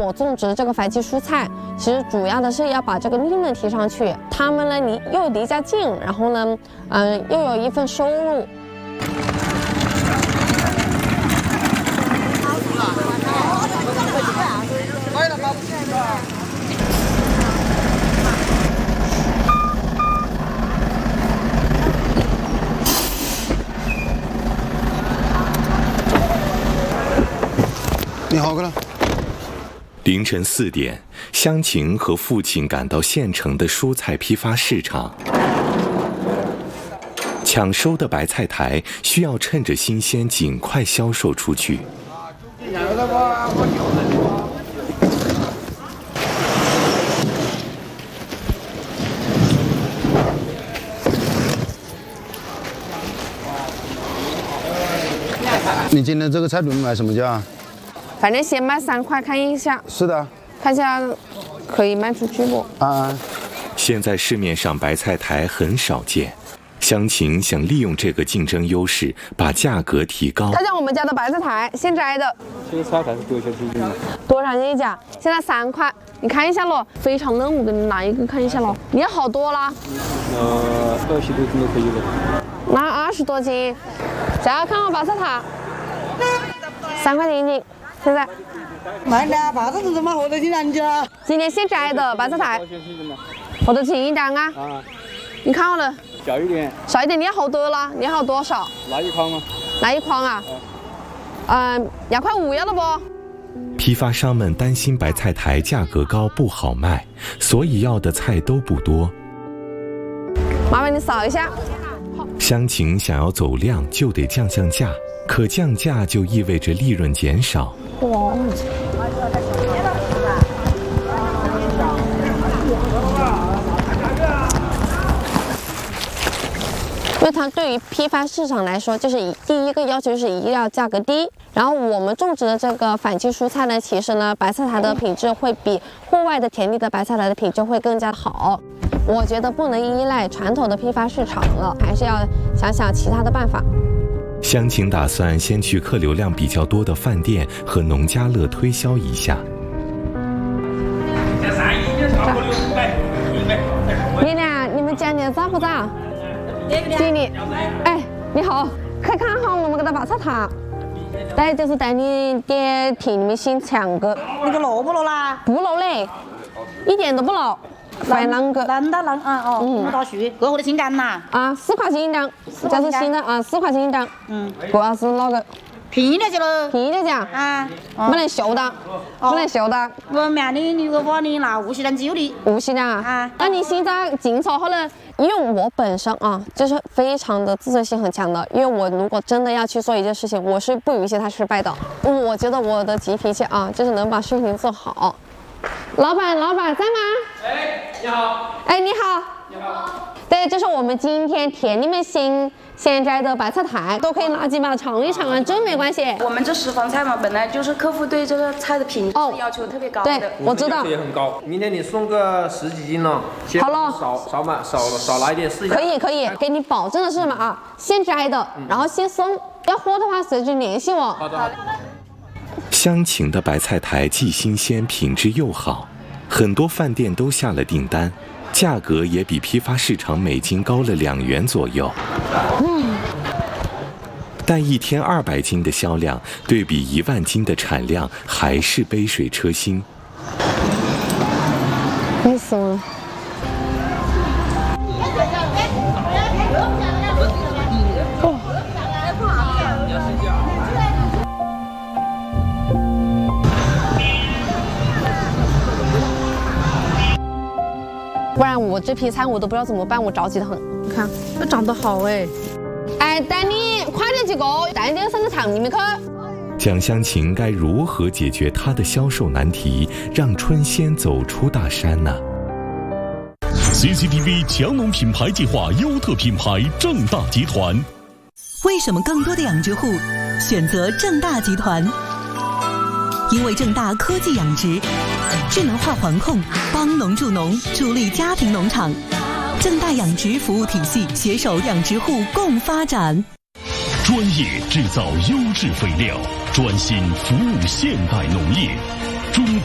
我种植这个反季蔬菜，其实主要的是要把这个利润提上去。他们呢，又离家近，然后呢，又有一份收入。 你好，哥。 凌晨4点，湘琴和父亲赶到县城的蔬菜批发市场。抢收的白菜台需要趁着新鲜尽快销售出去。 你今天这个菜准备卖什么价？ 反正先卖3块，看一下。 是的， 看一下可以卖出去不？ 现在市面上白菜台很少见，湘琴想利用这个竞争优势，把价格提高。 看一下我们家的白菜台，现摘的。 这个菜台是多少钱一斤？ 多少钱一斤？现在3块，你看一下咯，非常嫩，我给你拿一个看一下咯。你要好多啦？ 20多斤都可以了。 拿20多斤。再要看我白菜台，3块钱一斤。现在卖2把子是怎么活得起人家？ 今天现摘的白菜台，活得起一张啊！你看我的， 小一点， 小一点。你要好多啦？你要好多少？ 拿1筐吗？ 拿1筐啊？2块5要了不？ 批发商们担心白菜台价格高不好卖，所以要的菜都不多。 麻烦你扫一下。 湘琴想要走量，就得降价，可降价就意味着利润减少。 哇！因为它对于批发市场来说，就是第一个要求是一定要价格低。然后我们种植的这个反季蔬菜呢，其实呢，白菜台的品质会比户外的田地的白菜台的品质会更加好。我觉得不能依赖传统的批发市场了，还是要想想其他的办法。 湘琴打算先去客流量比较多的饭店和农家乐推销一下。你俩，你们今年早不早？经理，哎，你好，快看好我们这个白菜台。对，就是带你点替你们先抢个。 那个漏不漏啦？ 不漏嘞，一点都不漏。卖啷个？ 啷到啷啊哦，不到树，过后的新干呐。 4块钱一张，这是新的4块钱一张。主要是那个便宜点去了。 便宜点讲不能秀的，不能秀的。 我面的你个话你拿50张只有的。 50张啊？那你现在进错后呢？因为我本身就是非常的自尊心很强的，因为我如果真的要去做一件事情，我是不允许它失败的。我觉得我的急脾气就是能把事情做好。老板在吗？ 哎，你好。 哎，你好。 你好。 对，这是我们今天田里面现摘的白菜台，都可以拿几把尝一尝啊，真没关系。 我们这私房菜嘛，本来就是客户对这个菜的品质要求特别高的。 对，我知道。 也很高。明天你送个10几斤了。 好了。 少拿一点试一下。 可以，给你保证的是什么现摘的，然后现送。要喝的话，随时联系我。 好的。 湘琴的白菜台既新鲜，品质又好，很多饭店都下了订单，价格也比批发市场每斤高了2元左右。但一天200斤的销量，对比1万斤的产量，还是杯水车薪。 累死我了。不然我这批菜我都不知道怎么办，我着急得很。你看，这长得好哎！哎，带你快点几个，带你上个厂里面去。 蒋湘琴该如何解决她的销售难题，让春鲜走出大山呢 ？CCTV 强农品牌计划优特品牌正大集团。 为什么更多的养殖户选择正大集团？因为正大科技养殖。智能化环控，帮农助农，助力家庭农场。正大养殖服务体系携手养殖户共发展。 专业制造优质肥料，专心服务现代农业。中